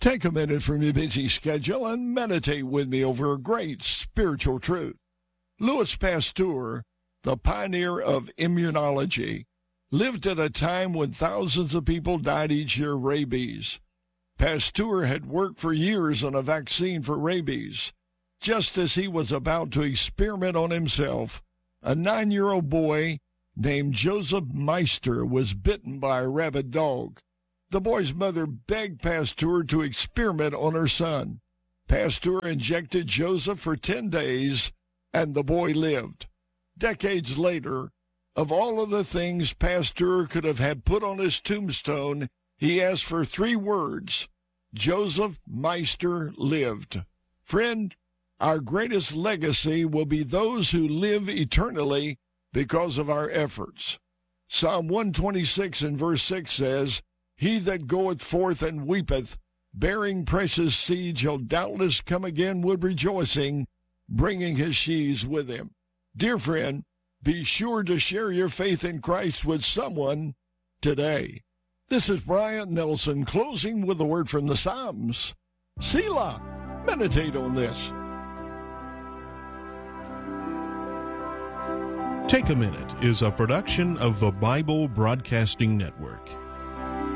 Take a minute from your busy schedule and meditate with me over a great spiritual truth. Louis Pasteur, the pioneer of immunology, lived at a time when thousands of people died each year of rabies. Pasteur had worked for years on a vaccine for rabies. Just as he was about to experiment on himself, a 9-year-old boy named Joseph Meister was bitten by a rabid dog. The boy's mother begged Pasteur to experiment on her son. Pasteur injected Joseph for 10 days, and the boy lived. Decades later, of all of the things Pasteur could have had put on his tombstone, he asked for 3 words: Joseph Meister lived. Friend, our greatest legacy will be those who live eternally because of our efforts. Psalm 126 and verse 6 says, "He that goeth forth and weepeth, bearing precious seed, shall doubtless come again with rejoicing, bringing his sheaves with him." Dear friend, be sure to share your faith in Christ with someone today. This is Brian Nelson closing with a word from the Psalms. Selah, meditate on this. Take a Minute is a production of the Bible Broadcasting Network.